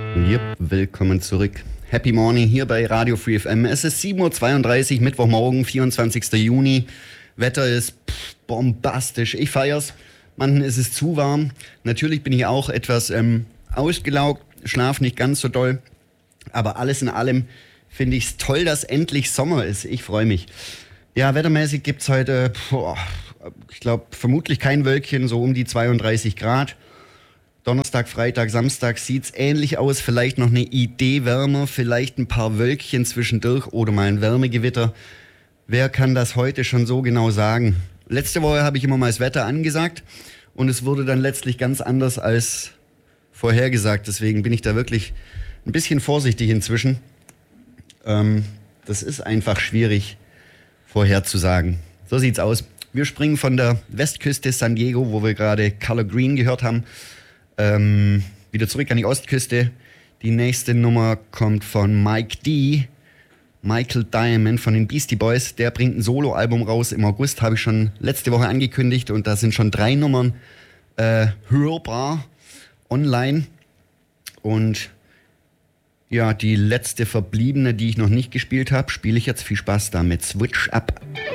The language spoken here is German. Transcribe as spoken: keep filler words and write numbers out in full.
Yep, willkommen zurück. Happy Morning hier bei Radio Free F M. Es ist sieben Uhr zweiunddreißig, Mittwochmorgen, vierundzwanzigster Juni. Wetter ist pff, bombastisch. Ich feier's. Manchen ist es zu warm. Natürlich bin ich auch etwas ähm, ausgelaugt, schlaf nicht ganz so doll. Aber alles in allem finde ich es toll, dass endlich Sommer ist. Ich freue mich. Ja, wettermäßig gibt es heute, boah, ich glaube, vermutlich kein Wölkchen, so um die zweiunddreißig Grad. Donnerstag, Freitag, Samstag sieht es ähnlich aus. Vielleicht noch eine Idee wärmer, vielleicht ein paar Wölkchen zwischendurch oder mal ein Wärmegewitter. Wer kann das heute schon so genau sagen? Letzte Woche habe ich immer mal das Wetter angesagt und es wurde dann letztlich ganz anders als vorhergesagt. Deswegen bin ich da wirklich ein bisschen vorsichtig inzwischen. Ähm, das ist einfach schwierig vorherzusagen. So sieht's aus. Wir springen von der Westküste San Diego, wo wir gerade Color Green gehört haben, ähm, wieder zurück an die Ostküste. Die nächste Nummer kommt von Mike D. Michael Diamond von den Beastie Boys. Der bringt ein Soloalbum raus im August, habe ich schon letzte Woche angekündigt. Und da sind schon drei Nummern äh, hörbar online. Und ja, die letzte verbliebene, die ich noch nicht gespielt habe, spiele ich jetzt. Viel Spaß damit. Switch Up.